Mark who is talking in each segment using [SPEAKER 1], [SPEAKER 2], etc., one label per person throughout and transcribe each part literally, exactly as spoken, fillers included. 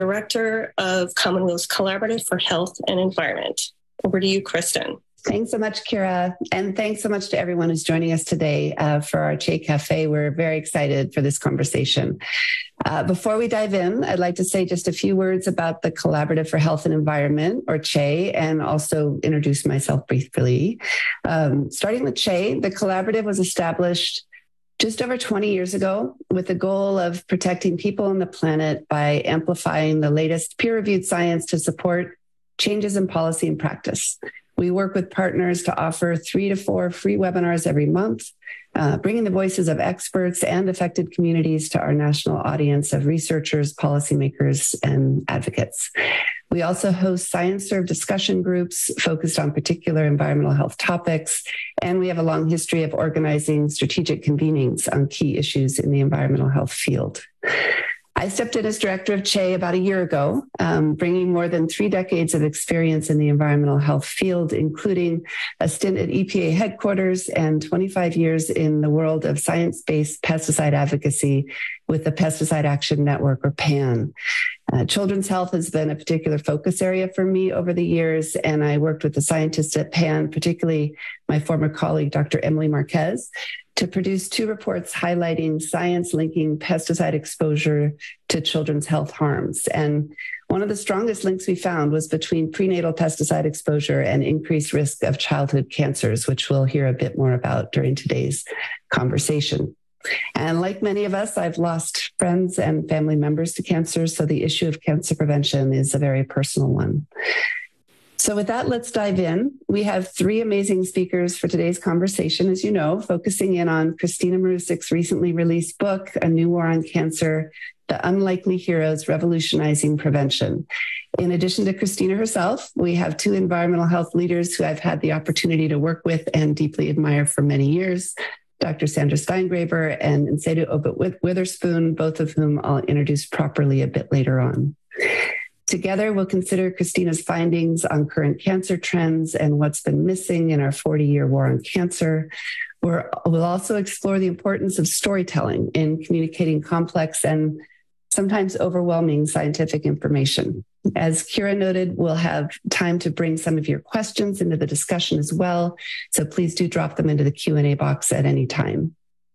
[SPEAKER 1] Director of Commonwealth's Collaborative for Health and Environment. Over to you, Kristen.
[SPEAKER 2] Thanks so much, Kira. And thanks so much to everyone who's joining us today uh, for our CHE Cafe. We're very excited for this conversation. Uh, before we dive in, I'd like to say just a few words about the Collaborative for Health and Environment, or CHE, and also introduce myself briefly. Um, starting with CHE, the Collaborative was established just over twenty years ago with the goal of protecting people on the planet by amplifying the latest peer-reviewed science to support changes in policy and practice. We work with partners to offer three to four free webinars every month, uh, bringing the voices of experts and affected communities to our national audience of researchers, policymakers, and advocates. We also host science-served discussion groups focused on particular environmental health topics, and we have a long history of organizing strategic convenings on key issues in the environmental health field. I stepped in as director of CHE about a year ago, um, bringing more than three decades of experience in the environmental health field, including a stint at E P A headquarters and twenty-five years in the world of science-based pesticide advocacy with the Pesticide Action Network, or PAN. Uh, children's health has been a particular focus area for me over the years, and I worked with the scientists at PAN, particularly my former colleague, Doctor Emily Marquez, to produce two reports highlighting science linking pesticide exposure to children's health harms. And one of the strongest links we found was between prenatal pesticide exposure and increased risk of childhood cancers, which we'll hear a bit more about during today's conversation. And like many of us, I've lost friends and family members to cancer, so the issue of cancer prevention is a very personal one. So with that, let's dive in. We have three amazing speakers for today's conversation, as you know, focusing in on Christina Marusic's recently released book, A New War on Cancer, The Unlikely Heroes Revolutionizing Prevention. In addition to Christina herself, we have two environmental health leaders who I've had the opportunity to work with and deeply admire for many years, Doctor Sandra Steingraber and Ncedu Obit-Witherspoon, both of whom I'll introduce properly a bit later on. Together, we'll consider Christina's findings on current cancer trends and what's been missing in our forty-year war on cancer. We're, we'll also explore the importance of storytelling in communicating complex and sometimes overwhelming scientific information. As Kira noted, we'll have time to bring some of your questions into the discussion as well, so please do drop them into the Q and A box at any time.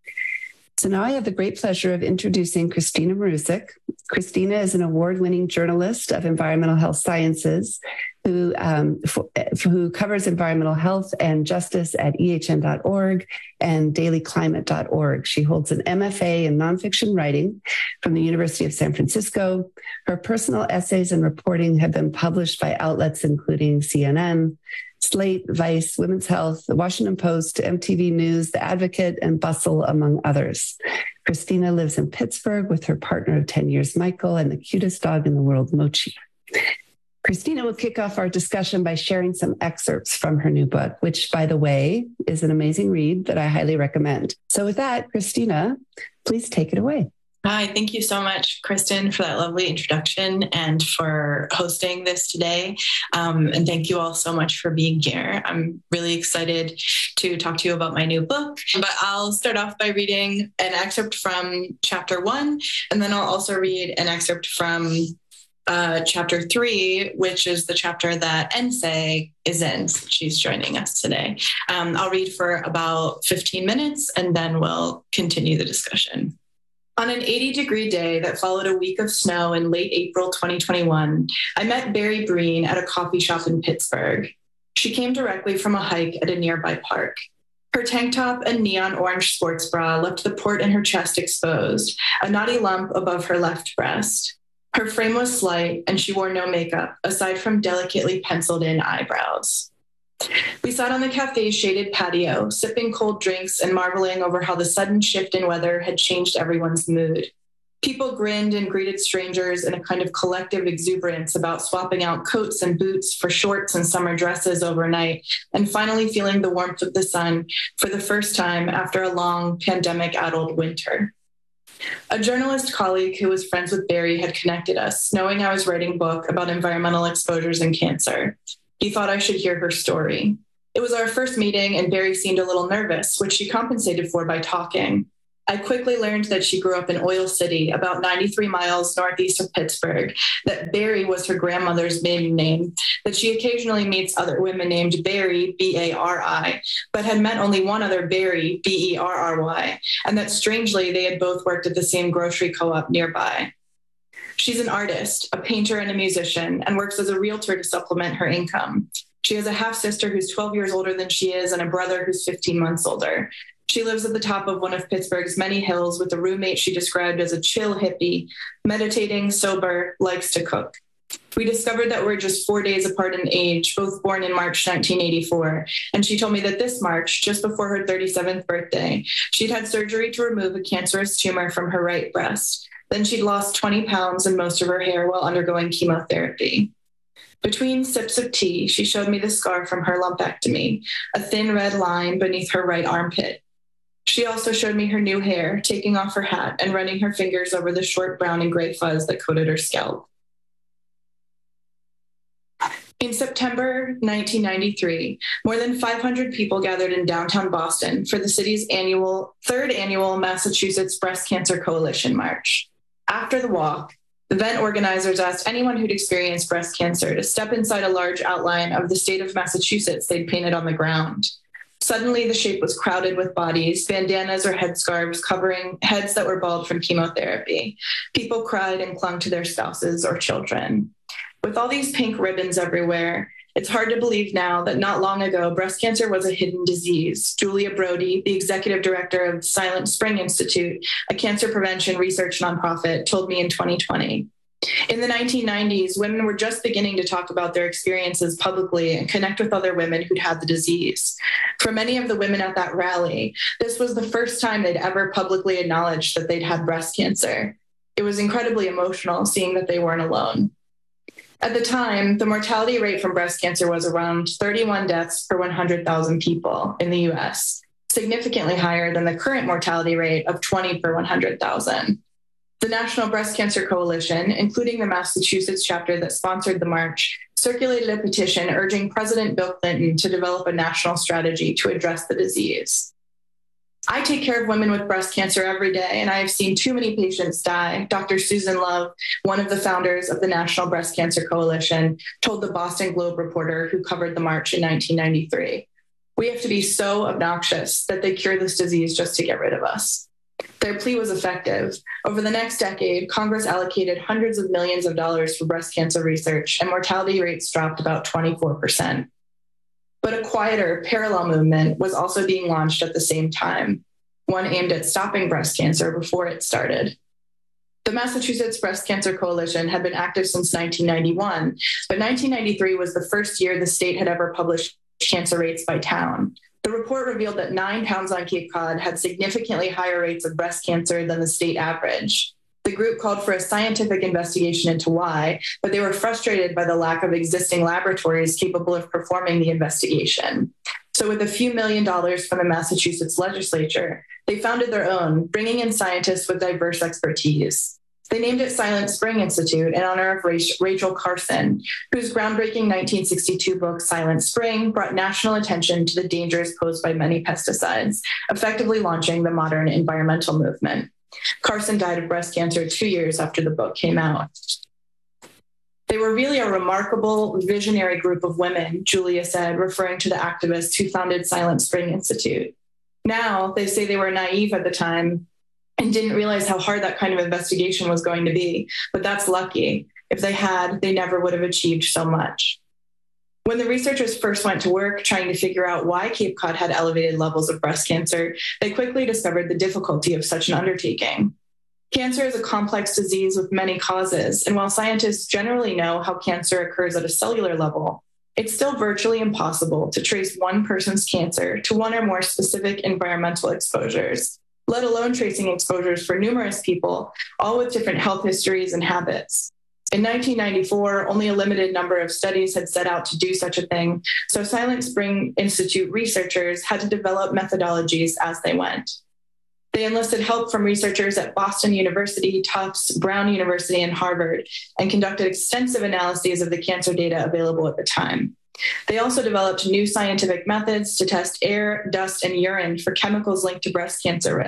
[SPEAKER 2] So now I have the great pleasure of introducing Christina Marusic. Christina is an award-winning journalist of environmental health sciences who, um, for, who covers environmental health and justice at E H N dot org and daily climate dot org. She holds an M F A in nonfiction writing from the University of San Francisco. Her personal essays and reporting have been published by outlets including C N N, Slate, Vice, Women's Health, The Washington Post, M T V News, The Advocate, and Bustle, among others. Christina lives in Pittsburgh with her partner of ten years, Michael, and the cutest dog in the world, Mochi. Christina will kick off our discussion by sharing some excerpts from her new book, which, by the way, is an amazing read that I highly recommend. So with that, Christina, please take it away.
[SPEAKER 3] Hi, thank you so much, Kristen, for that lovely introduction and for hosting this today. Um, and thank you all so much for being here. I'm really excited to talk to you about my new book, but I'll start off by reading an excerpt from chapter one, and then I'll also read an excerpt from uh, chapter three, which is the chapter that Nse is in. She's joining us today. Um, I'll read for about fifteen minutes, and then we'll continue the discussion. On an eighty degree day that followed a week of snow in late April twenty twenty-one, I met Barry Breen at a coffee shop in Pittsburgh. She came directly from a hike at a nearby park. Her tank top and neon orange sports bra left the port in her chest exposed, a knotty lump above her left breast. Her frame was slight, and she wore no makeup, aside from delicately penciled-in eyebrows. We sat on the cafe's shaded patio, sipping cold drinks and marveling over how the sudden shift in weather had changed everyone's mood. People grinned and greeted strangers in a kind of collective exuberance about swapping out coats and boots for shorts and summer dresses overnight, and finally feeling the warmth of the sun for the first time after a long pandemic-addled winter. A journalist colleague who was friends with Barry had connected us, knowing I was writing a book about environmental exposures and cancer. He thought I should hear her story. It was our first meeting, and Barry seemed a little nervous, which she compensated for by talking. I quickly learned that she grew up in Oil City, about ninety-three miles northeast of Pittsburgh, that Barry was her grandmother's maiden name, that she occasionally meets other women named Barry, B A R I, but had met only one other Barry, B E R R Y, and that strangely they had both worked at the same grocery co-op nearby. She's an artist, a painter and a musician, and works as a realtor to supplement her income. She has a half-sister who's twelve years older than she is and a brother who's fifteen months older. She lives at the top of one of Pittsburgh's many hills with a roommate she described as a chill hippie, meditating, sober, likes to cook. We discovered that we're just four days apart in age, both born in March nineteen eighty-four, and she told me that this March, just before her thirty-seventh birthday, she'd had surgery to remove a cancerous tumor from her right breast. Then she'd lost twenty pounds and most of her hair while undergoing chemotherapy. Between sips of tea, she showed me the scar from her lumpectomy, a thin red line beneath her right armpit. She also showed me her new hair, taking off her hat and running her fingers over the short brown and gray fuzz that coated her scalp. In September nineteen ninety-three, more than five hundred people gathered in downtown Boston for the city's annual, third annual Massachusetts Breast Cancer Coalition March. After the walk, the event organizers asked anyone who'd experienced breast cancer to step inside a large outline of the state of Massachusetts they'd painted on the ground. Suddenly, the shape was crowded with bodies, bandanas or headscarves covering heads that were bald from chemotherapy. People cried and clung to their spouses or children. With all these pink ribbons everywhere, it's hard to believe now that not long ago, breast cancer was a hidden disease. Julia Brody, the executive director of Silent Spring Institute, a cancer prevention research nonprofit, told me in twenty twenty. In the nineteen nineties, women were just beginning to talk about their experiences publicly and connect with other women who'd had the disease. For many of the women at that rally, this was the first time they'd ever publicly acknowledged that they'd had breast cancer. It was incredibly emotional seeing that they weren't alone. At the time, the mortality rate from breast cancer was around thirty-one deaths per one hundred thousand people in the U S, significantly higher than the current mortality rate of twenty per one hundred thousand. The National Breast Cancer Coalition, including the Massachusetts chapter that sponsored the march, circulated a petition urging President Bill Clinton to develop a national strategy to address the disease. I take care of women with breast cancer every day, and I have seen too many patients die. Doctor Susan Love, one of the founders of the National Breast Cancer Coalition, told the Boston Globe reporter who covered the march in nineteen ninety-three. We have to be so obnoxious that they cure this disease just to get rid of us. Their plea was effective. Over the next decade, Congress allocated hundreds of millions of dollars for breast cancer research, and mortality rates dropped about twenty-four percent. But a quieter, parallel movement was also being launched at the same time, one aimed at stopping breast cancer before it started. The Massachusetts Breast Cancer Coalition had been active since nineteen ninety-one, but nineteen ninety-three was the first year the state had ever published cancer rates by town. The report revealed that nine towns on Cape Cod had significantly higher rates of breast cancer than the state average. The group called for a scientific investigation into why, but they were frustrated by the lack of existing laboratories capable of performing the investigation. So with a few million dollars from the Massachusetts legislature, they founded their own, bringing in scientists with diverse expertise. They named it Silent Spring Institute in honor of Rachel Carson, whose groundbreaking nineteen sixty-two book, Silent Spring, brought national attention to the dangers posed by many pesticides, effectively launching the modern environmental movement. Carson died of breast cancer two years after the book came out. They were really a remarkable, visionary group of women, Julia said, referring to the activists who founded Silent Spring Institute. Now, they say they were naive at the time and didn't realize how hard that kind of investigation was going to be, but that's lucky. If they had, they never would have achieved so much. When the researchers first went to work trying to figure out why Cape Cod had elevated levels of breast cancer, they quickly discovered the difficulty of such an undertaking. Cancer is a complex disease with many causes, and while scientists generally know how cancer occurs at a cellular level, it's still virtually impossible to trace one person's cancer to one or more specific environmental exposures, let alone tracing exposures for numerous people, all with different health histories and habits. In nineteen ninety-four, only a limited number of studies had set out to do such a thing, so Silent Spring Institute researchers had to develop methodologies as they went. They enlisted help from researchers at Boston University, Tufts, Brown University, and Harvard, and conducted extensive analyses of the cancer data available at the time. They also developed new scientific methods to test air, dust, and urine for chemicals linked to breast cancer risk,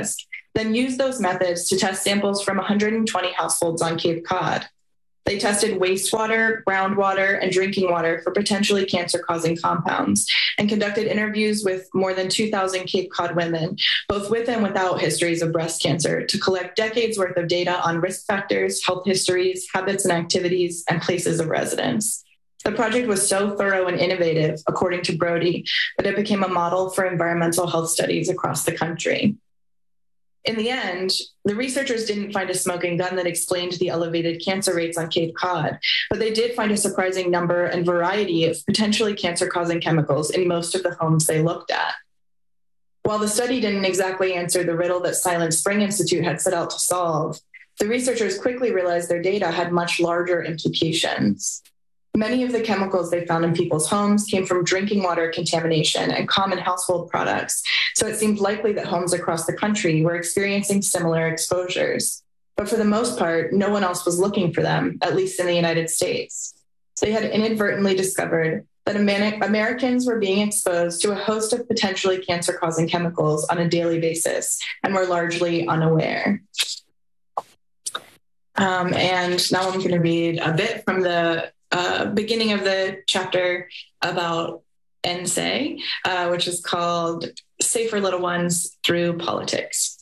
[SPEAKER 3] then used those methods to test samples from one hundred twenty households on Cape Cod. They tested wastewater, groundwater, and drinking water for potentially cancer-causing compounds and conducted interviews with more than two thousand Cape Cod women, both with and without histories of breast cancer, to collect decades worth of data on risk factors, health histories, habits and activities, and places of residence. The project was so thorough and innovative, according to Brody, that it became a model for environmental health studies across the country. In the end, the researchers didn't find a smoking gun that explained the elevated cancer rates on Cape Cod, but they did find a surprising number and variety of potentially cancer-causing chemicals in most of the homes they looked at. While the study didn't exactly answer the riddle that Silent Spring Institute had set out to solve, the researchers quickly realized their data had much larger implications. Many of the chemicals they found in people's homes came from drinking water contamination and common household products, so it seemed likely that homes across the country were experiencing similar exposures. But for the most part, no one else was looking for them, at least in the United States. They had inadvertently discovered that Americans were being exposed to a host of potentially cancer-causing chemicals on a daily basis and were largely unaware. Um, and now I'm going to read a bit from the Uh, beginning of the chapter about N S A, uh, which is called Safer Little Ones Through Politics.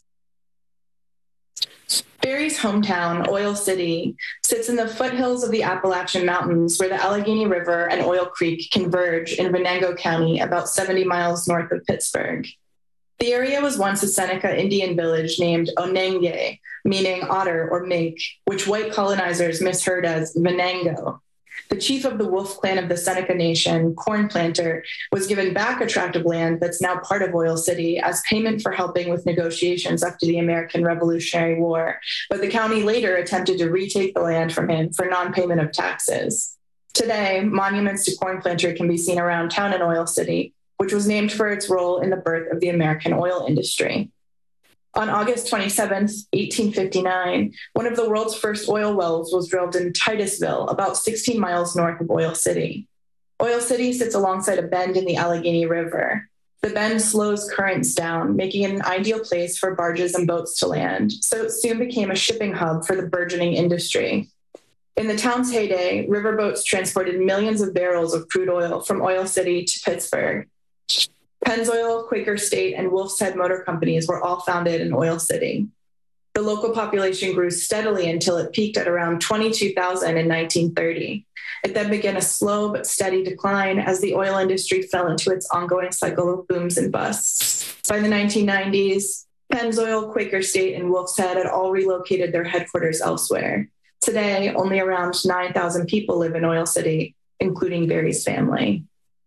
[SPEAKER 3] Barry's hometown, Oil City, sits in the foothills of the Appalachian Mountains, where the Allegheny River and Oil Creek converge in Venango County, about seventy miles north of Pittsburgh. The area was once a Seneca Indian village named Onenge, meaning otter or mink, which white colonizers misheard as Venango. The chief of the Wolf clan of the Seneca Nation, Corn Planter, was given back a tract of land that's now part of Oil City as payment for helping with negotiations after the American Revolutionary War, but the county later attempted to retake the land from him for non-payment of taxes. Today, monuments to Corn Planter can be seen around town in Oil City, which was named for its role in the birth of the American oil industry. On August twenty-seventh, eighteen fifty-nine, one of the world's first oil wells was drilled in Titusville, about sixteen miles north of Oil City. Oil City sits alongside a bend in the Allegheny River. The bend slows currents down, making it an ideal place for barges and boats to land, so it soon became a shipping hub for the burgeoning industry. In the town's heyday, riverboats transported millions of barrels of crude oil from Oil City to Pittsburgh. Pennzoil, Quaker State, and Wolf's Head Motor Companies were all founded in Oil City. The local population grew steadily until it peaked at around twenty-two thousand in nineteen thirty. It then began a slow but steady decline as the oil industry fell into its ongoing cycle of booms and busts. By the nineteen nineties, Pennzoil, Quaker State, and Wolf's Head had all relocated their headquarters elsewhere. Today, only around nine thousand people live in Oil City, including Barry's family.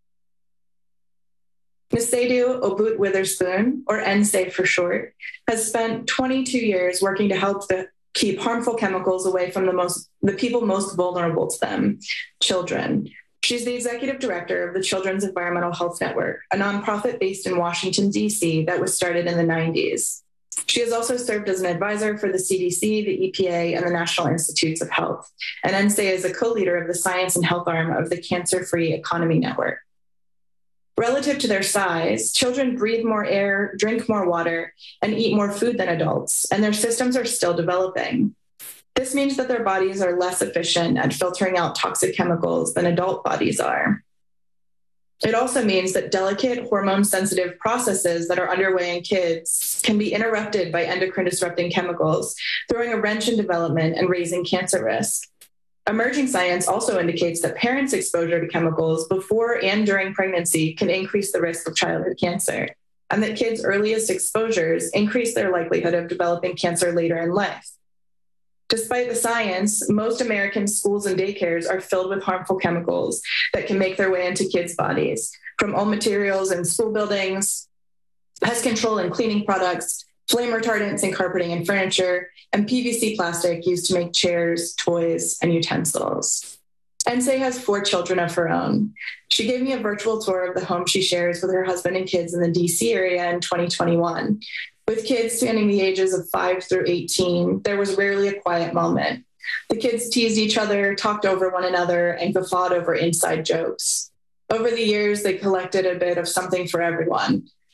[SPEAKER 3] Nsedu Obut Witherspoon, or N S A for short, has spent twenty-two years working to help the, keep harmful chemicals away from the most the people most vulnerable to them, children. She's the executive director of the Children's Environmental Health Network, a nonprofit based in Washington, D C that was started in the nineties. She has also served as an advisor for the C D C, the E P A, and the National Institutes of Health. And N S A is a co-leader of the science and health arm of the Cancer-Free Economy Network. Relative to their size, children breathe more air, drink more water, and eat more food than adults, and their systems are still developing. This means that their bodies are less efficient at filtering out toxic chemicals than adult bodies are. It also means that delicate hormone-sensitive processes that are underway in kids can be interrupted by endocrine-disrupting chemicals, throwing a wrench in development and raising cancer risk. Emerging science also indicates that parents' exposure to chemicals before and during pregnancy can increase the risk of childhood cancer, and that kids' earliest exposures increase their likelihood of developing cancer later in life. Despite the science, most American schools and daycares are filled with harmful chemicals that can make their way into kids' bodies, from old materials in school buildings, pest control and cleaning products, flame retardants in carpeting and furniture, and P V C plastic used to make chairs, toys, and utensils. N S A has four children of her own. She gave me a virtual tour of the home she shares with her husband and kids in the D C area in twenty twenty-one. With kids spanning the ages of five through eighteen, there was rarely a quiet moment. The kids teased each other, talked over one another, and guffawed over inside jokes. Over the years, they collected a bit of something for everyone.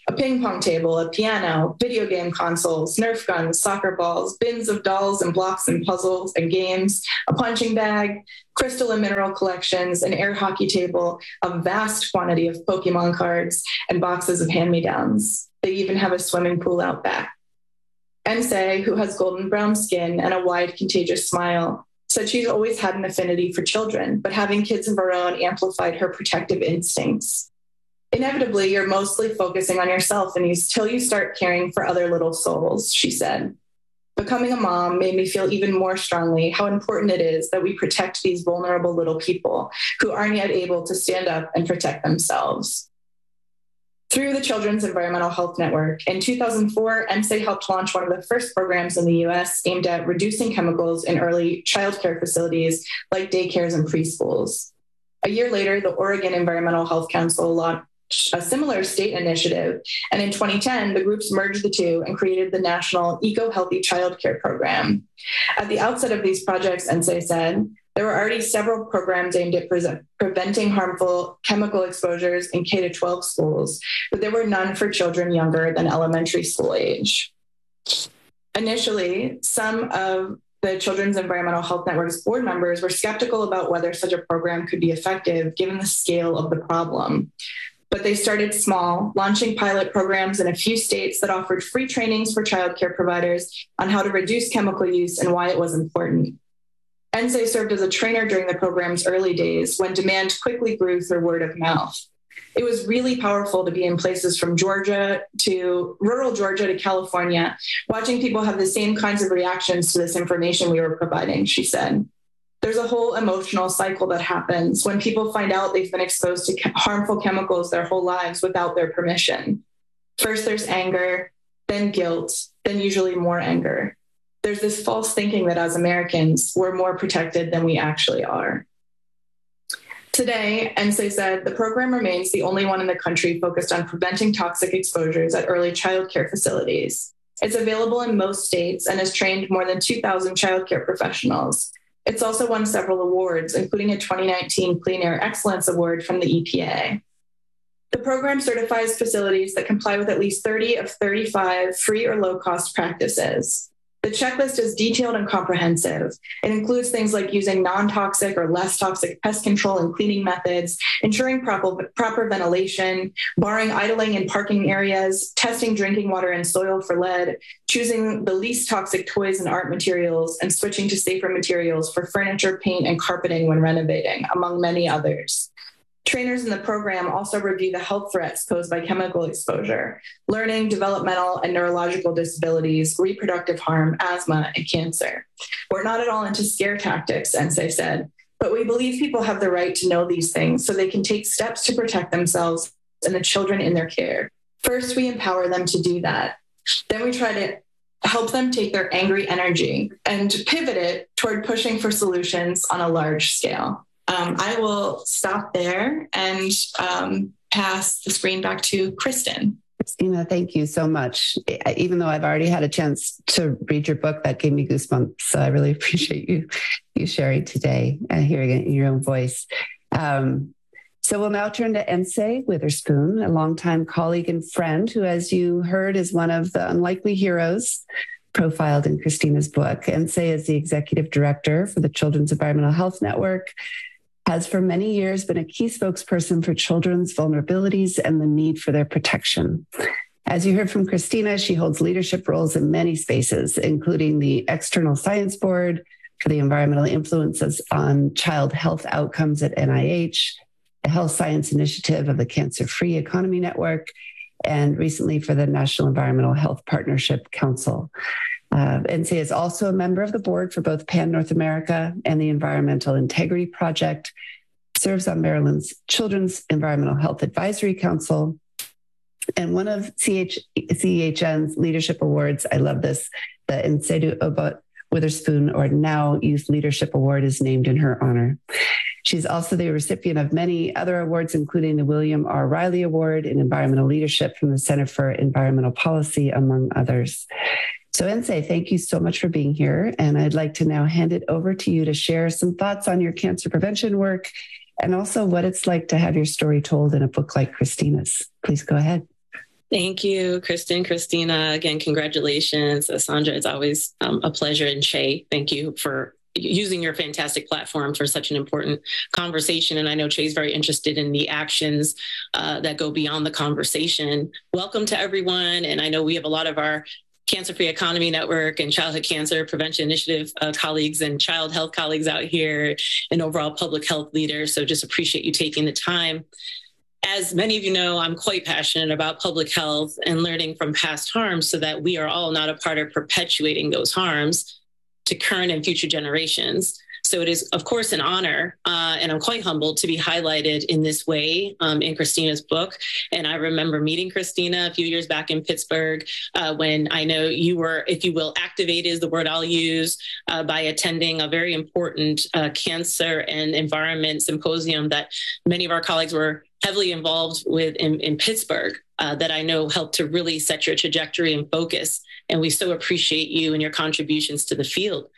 [SPEAKER 3] A ping pong table, a piano, video game consoles, Nerf guns, soccer balls, bins of dolls and blocks and puzzles and games, a punching bag, crystal and mineral collections, an air hockey table, a vast quantity of Pokemon cards, and boxes of hand-me-downs. They even have a swimming pool out back. Ensei, who has golden brown skin and a wide, contagious smile, said she's always had an affinity for children, but having kids of her own amplified her protective instincts. Inevitably, you're mostly focusing on yourself until you start caring for other little souls, she said. Becoming a mom made me feel even more strongly how important it is that we protect these vulnerable little people who aren't yet able to stand up and protect themselves. Through the Children's Environmental Health Network, in two thousand four, Ensei helped launch one of the first programs in the U S aimed at reducing chemicals in early childcare facilities like daycares and preschools. A year later, the Oregon Environmental Health Council launched a similar state initiative, and in twenty ten, the groups merged the two and created the National Eco-Healthy Childcare Program. At the outset of these projects, Ensei said, there were already several programs aimed at pre- preventing harmful chemical exposures in K through twelve schools, but there were none for children younger than elementary school age. Initially, some of the Children's Environmental Health Network's board members were skeptical about whether such a program could be effective given the scale of the problem. But they started small, launching pilot programs in a few states that offered free trainings for childcare providers on how to reduce chemical use and why it was important. Ensei served as a trainer during the program's early days when demand quickly grew through word of mouth. It was really powerful to be in places from Georgia to rural Georgia to California, watching people have the same kinds of reactions to this information we were providing, she said. There's a whole emotional cycle that happens when people find out they've been exposed to harmful chemicals their whole lives without their permission. First, there's anger, then guilt, then usually more anger. There's this false thinking that as Americans, we're more protected than we actually are. Today, Ensei said, the program remains the only one in the country focused on preventing toxic exposures at early childcare facilities. It's available in most states and has trained more than two thousand childcare professionals. It's also won several awards, including a twenty nineteen Clean Air Excellence Award from the E P A. The program certifies facilities that comply with at least thirty of thirty-five free or low-cost practices. The checklist is detailed and comprehensive. It includes things like using non-toxic or less toxic pest control and cleaning methods, ensuring proper, proper ventilation, barring idling in parking areas, testing drinking water and soil for lead, choosing the least toxic toys and art materials, and switching to safer materials for furniture, paint, and carpeting when renovating, among many others. Trainers in the program also review the health threats posed by chemical exposure, learning, developmental, and neurological disabilities, reproductive harm, asthma, and cancer. We're not at all into scare tactics, Ensei said, but we believe people have the right to know these things so they can take steps to protect themselves and the children in their care. First, we empower them to do that. Then we try to help them take their angry energy and pivot it toward pushing for solutions on a large scale. Um, I will stop there and um, pass the screen back to Kristen.
[SPEAKER 2] Christina, thank you so much. Even though I've already had a chance to read your book, that gave me goosebumps. So I really appreciate you you sharing today and hearing it in your own voice. Um, so we'll now turn to Ensei Witherspoon, a longtime colleague and friend who, as you heard, is one of the unlikely heroes profiled in Christina's book. Ensei is the executive director for the Children's Environmental Health Network, has for many years been a key spokesperson for children's vulnerabilities and the need for their protection. As you heard from Christina, she holds leadership roles in many spaces, including the External Science Board for the environmental influences on child health outcomes at N I H, the Health Science Initiative of the Cancer-Free Economy Network, and recently for the National Environmental Health Partnership Council. Uh, Ensei is also a member of the board for both PAN North America and the Environmental Integrity Project, serves on Maryland's Children's Environmental Health Advisory Council, and one of C H, C E H N's leadership awards, I love this, the Ensei Witherspoon, or Now Youth Leadership Award, is named in her honor. She's also the recipient of many other awards, including the William R. Riley Award in Environmental Leadership from the Center for Environmental Policy, among others. So Ensei, thank you so much for being here. And I'd like to now hand it over to you to share some thoughts on your cancer prevention work and also what it's like to have your story told in a book like Christina's. Please go ahead.
[SPEAKER 4] Thank you, Kristen, Christina. Again, congratulations. Uh, Sandra, it's always um, a pleasure. And Che, thank you for using your fantastic platform for such an important conversation. And I know Che's very interested in the actions uh, that go beyond the conversation. Welcome to everyone. And I know we have a lot of our Cancer-Free Economy Network and Childhood Cancer Prevention Initiative uh, colleagues and child health colleagues out here and overall public health leaders. So just appreciate you taking the time. As many of you know, I'm quite passionate about public health and learning from past harms so that we are all not a part of perpetuating those harms to current and future generations. So it is, of course, an honor, uh, and I'm quite humbled to be highlighted in this way um, in Christina's book. And I remember meeting Christina a few years back in Pittsburgh uh, when I know you were, if you will, activated is the word I'll use, uh, by attending a very important uh, cancer and environment symposium that many of our colleagues were heavily involved with in, in Pittsburgh, uh, that I know helped to really set your trajectory and focus. And we so appreciate you and your contributions to the field.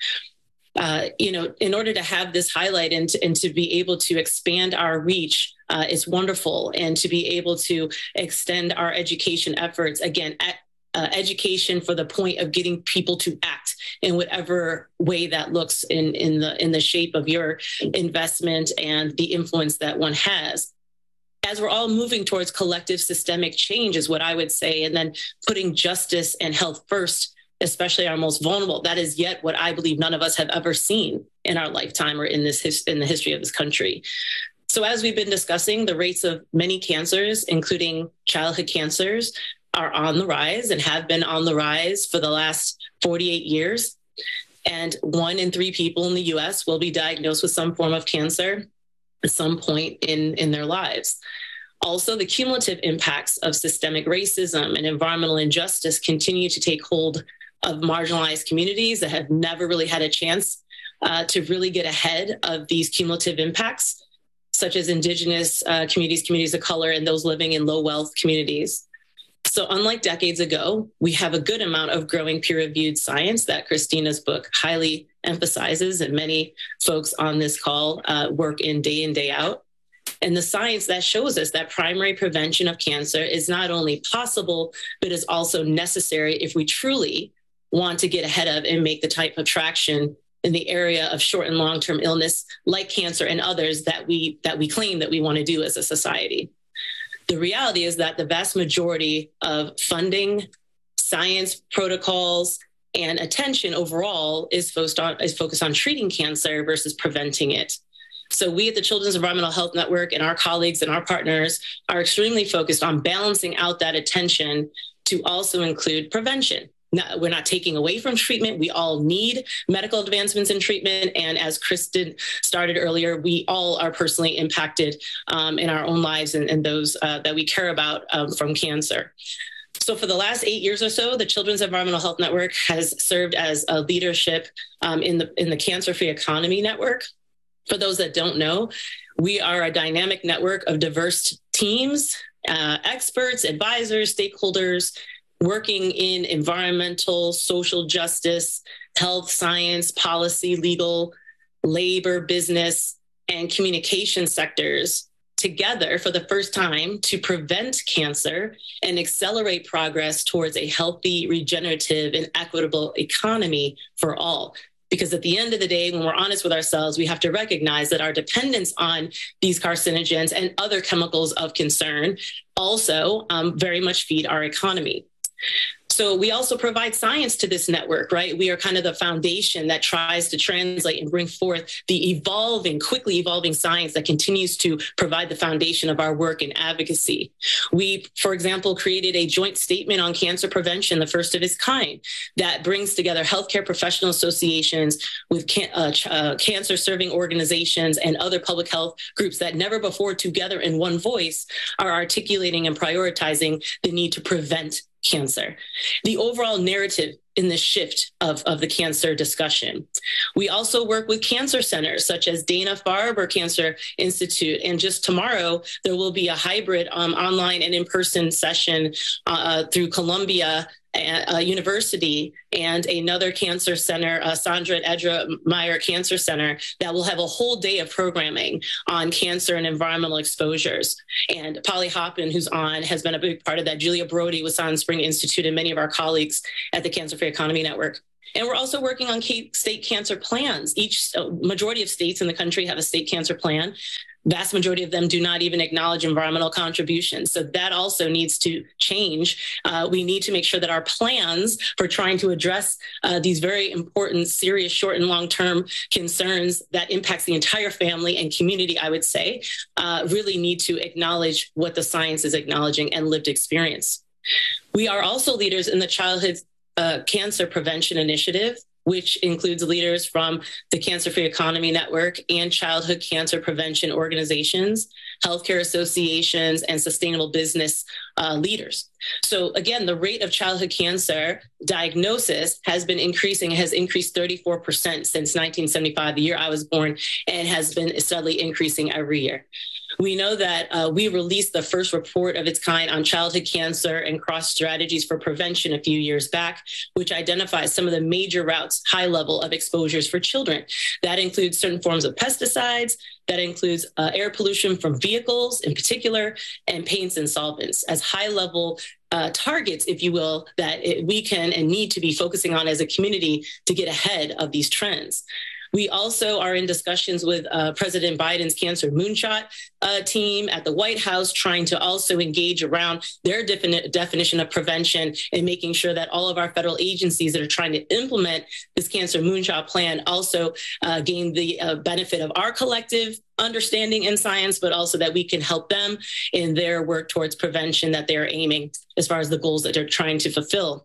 [SPEAKER 4] Uh, you know, in order to have this highlight and to, and to be able to expand our reach, uh, it's wonderful. And to be able to extend our education efforts, again, at, uh, education for the point of getting people to act in whatever way that looks in, in the in the shape of your investment and the influence that one has. As we're all moving towards collective systemic change is what I would say, and then putting justice and health first, especially our most vulnerable. That is yet what I believe none of us have ever seen in our lifetime or in this his, in the history of this country. So as we've been discussing, the rates of many cancers, including childhood cancers, are on the rise and have been on the rise for the last forty-eight years. And one in three people in the U S will be diagnosed with some form of cancer at some point in, in their lives. Also, the cumulative impacts of systemic racism and environmental injustice continue to take hold of marginalized communities that have never really had a chance uh, to really get ahead of these cumulative impacts, such as Indigenous uh, communities, communities of color, and those living in low wealth communities. So unlike decades ago, we have a good amount of growing peer-reviewed science that Christina's book highly emphasizes, and many folks on this call uh, work in day in, day out. And the science that shows us that primary prevention of cancer is not only possible, but is also necessary if we truly want to get ahead of and make the type of traction in the area of short and long-term illness like cancer and others that we that we claim that we want to do as a society. The reality is that the vast majority of funding, science protocols, and attention overall is focused on, is focused on treating cancer versus preventing it. So we at the Children's Environmental Health Network and our colleagues and our partners are extremely focused on balancing out that attention to also include prevention. Not, we're not taking away from treatment. We all need medical advancements in treatment. And as Kristen started earlier, we all are personally impacted um, in our own lives and, and those uh, that we care about um, from cancer. So for the last eight years or so, the Children's Environmental Health Network has served as a leadership um, in the in the Cancer-Free Economy Network. For those that don't know, we are a dynamic network of diverse teams, uh, experts, advisors, stakeholders, working in environmental, social justice, health, science, policy, legal, labor, business, and communication sectors together for the first time to prevent cancer and accelerate progress towards a healthy, regenerative, and equitable economy for all. Because at the end of the day, when we're honest with ourselves, we have to recognize that our dependence on these carcinogens and other chemicals of concern also um, very much feed our economy. So we also provide science to this network, right? We are kind of the foundation that tries to translate and bring forth the evolving, quickly evolving science that continues to provide the foundation of our work and advocacy. We, for example, created a joint statement on cancer prevention, the first of its kind, that brings together healthcare professional associations with can- uh, uh, cancer-serving organizations and other public health groups that never before together in one voice are articulating and prioritizing the need to prevent cancer. The overall narrative in the shift of, of the cancer discussion. We also work with cancer centers such as Dana-Farber Cancer Institute. And just tomorrow, there will be a hybrid um, online and in-person session uh, through Columbia uh, University and another cancer center, uh, Sandra and Edra Meyer Cancer Center, that will have a whole day of programming on cancer and environmental exposures. And Polly Hoppin, who's on, has been a big part of that. Julia Brody with Silent Spring Institute and many of our colleagues at the Cancer-Free Economy Network. And we're also working on state cancer plans. Each uh, majority of states in the country have a state cancer plan. Vast majority of them do not even acknowledge environmental contributions. So that also needs to change. Uh, we need to make sure that our plans for trying to address uh, these very important, serious, short and long-term concerns that impacts the entire family and community, I would say, uh, really need to acknowledge what the science is acknowledging and lived experience. We are also leaders in the Childhood uh, Cancer Prevention Initiative, which includes leaders from the Cancer-Free Economy Network and childhood cancer prevention organizations, healthcare associations, and sustainable business uh, leaders. So again, the rate of childhood cancer diagnosis has been increasing, has increased thirty-four percent since nineteen seventy-five, the year I was born, and has been steadily increasing every year. We know that uh, we released the first report of its kind on childhood cancer and cross strategies for prevention a few years back, which identifies some of the major routes, high level of exposures for children. That includes certain forms of pesticides, that includes uh, air pollution from vehicles in particular, and paints and solvents as high level uh, targets, if you will, that it, we can and need to be focusing on as a community to get ahead of these trends. We also are in discussions with uh, President Biden's Cancer Moonshot uh, team at the White House, trying to also engage around their defini- definition of prevention and making sure that all of our federal agencies that are trying to implement this Cancer Moonshot plan also uh, gain the uh, benefit of our collective understanding in science, but also that we can help them in their work towards prevention that they're aiming as far as the goals that they're trying to fulfill.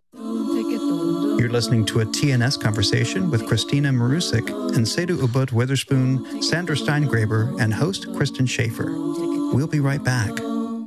[SPEAKER 5] You're listening to a T N S conversation with Christina Marusic and Sedu Ubud Witherspoon, Sandra Steingraber, and host Kristen Schaefer. We'll be right back.